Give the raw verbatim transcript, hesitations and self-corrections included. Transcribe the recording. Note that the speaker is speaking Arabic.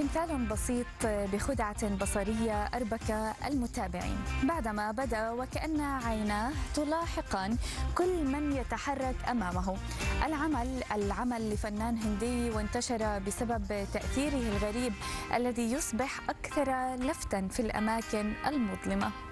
تمثال بسيط بخدعة بصرية أربك المتابعين بعدما بدا وكأن عيناه تلاحقان كل من يتحرك أمامه. العمل العمل لفنان هندي وانتشر بسبب تأثيره الغريب الذي يصبح أكثر لفتاً في الأماكن المظلمة.